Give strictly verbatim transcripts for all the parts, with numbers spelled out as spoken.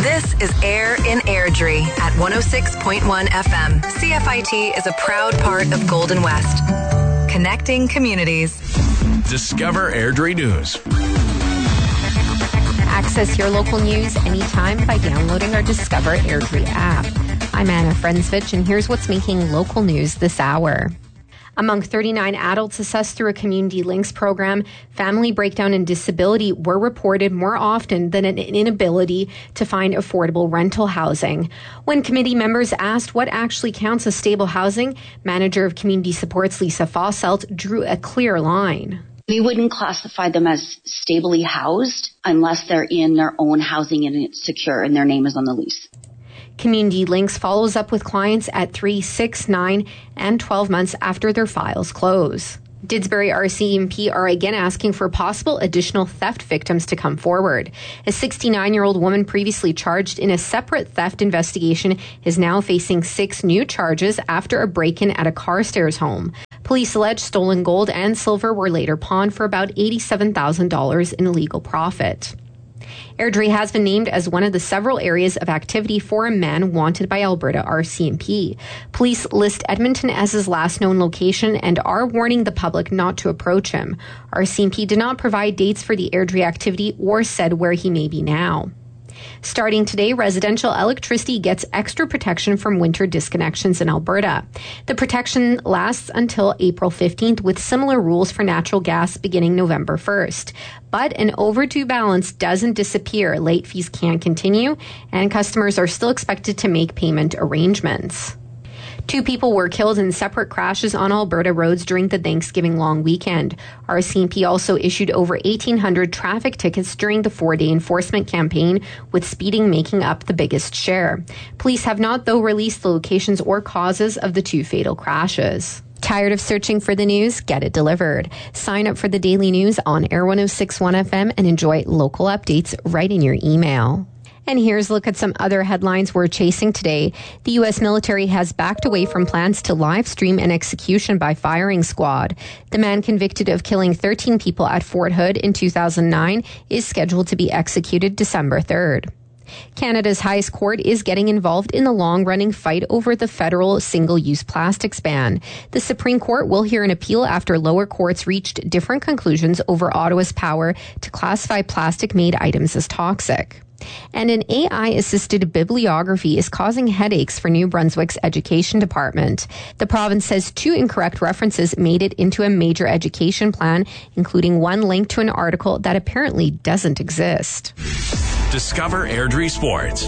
This is Air in Airdrie at one oh six point one F M. C F I T is a proud part of Golden West. Connecting communities. Discover Airdrie News. Access your local news anytime by downloading our Discover Airdrie app. I'm Anna Frensvich, and here's what's making local news this hour. Among thirty-nine adults assessed through a Community Links program, family breakdown and disability were reported more often than an inability to find affordable rental housing. When committee members asked what actually counts as stable housing, Manager of Community Supports Lisa Fosselt drew a clear line. We wouldn't classify them as stably housed unless they're in their own housing and it's secure and their name is on the lease. Community Links follows up with clients at three, six, nine, and twelve months after their files close. Didsbury R C M P are again asking for possible additional theft victims to come forward. A sixty-nine-year-old woman previously charged in a separate theft investigation is now facing six new charges after a break-in at a Carstairs home. Police allege stolen gold and silver were later pawned for about eighty-seven thousand dollars in illegal profit. Airdrie has been named as one of the several areas of activity for a man wanted by Alberta R C M P. Police list Edmonton as his last known location and are warning the public not to approach him. R C M P did not provide dates for the Airdrie activity or said where he may be now. Starting today, residential electricity gets extra protection from winter disconnections in Alberta. The protection lasts until April fifteenth, with similar rules for natural gas beginning November first. But an overdue balance doesn't disappear. Late fees can continue, and customers are still expected to make payment arrangements. Two people were killed in separate crashes on Alberta roads during the Thanksgiving long weekend. R C M P also issued over eighteen hundred traffic tickets during the four-day enforcement campaign, with speeding making up the biggest share. Police have not, though, released the locations or causes of the two fatal crashes. Tired of searching for the news? Get it delivered. Sign up for the daily news on Air one oh six point one F M and enjoy local updates right in your email. And here's a look at some other headlines we're chasing today. The U S military has backed away from plans to live stream an execution by firing squad. The man convicted of killing thirteen people at Fort Hood in two thousand nine is scheduled to be executed December third. Canada's highest court is getting involved in the long-running fight over the federal single-use plastics ban. The Supreme Court will hear an appeal after lower courts reached different conclusions over Ottawa's power to classify plastic-made items as toxic. And an A I-assisted bibliography is causing headaches for New Brunswick's education department. The province says two incorrect references made it into a major education plan, including one linked to an article that apparently doesn't exist. Discover Airdrie Sports.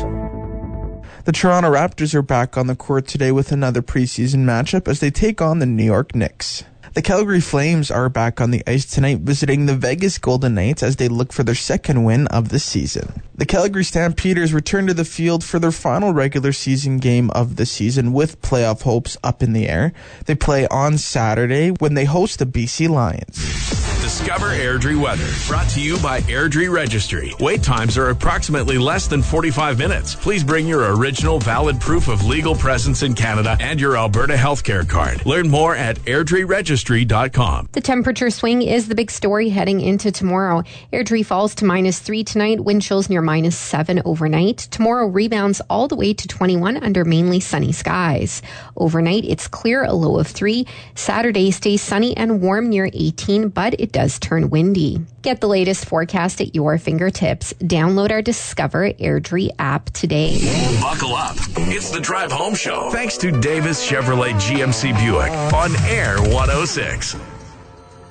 The Toronto Raptors are back on the court today with another preseason matchup as they take on the New York Knicks. The Calgary Flames are back on the ice tonight visiting the Vegas Golden Knights as they look for their second win of the season. The Calgary Stampeders return to the field for their final regular season game of the season with playoff hopes up in the air. They play on Saturday when they host the B C Lions. Discover Airdrie weather, brought to you by Airdrie Registry. Wait times are approximately less than forty-five minutes. Please bring your original valid proof of legal presence in Canada and your Alberta healthcare card. Learn more at airdrie registry dot com. The temperature swing is the big story heading into tomorrow. Airdrie falls to minus three tonight, wind chills near minus seven overnight. Tomorrow rebounds all the way to twenty-one under mainly sunny skies. Overnight, it's clear, a low of three. Saturday stays sunny and warm near eighteen, but it does turn windy. Get the latest forecast at your fingertips. Download our Discover Airdrie app today. Buckle up. It's the Drive Home Show. Thanks to Davis Chevrolet G M C Buick on Air one oh six.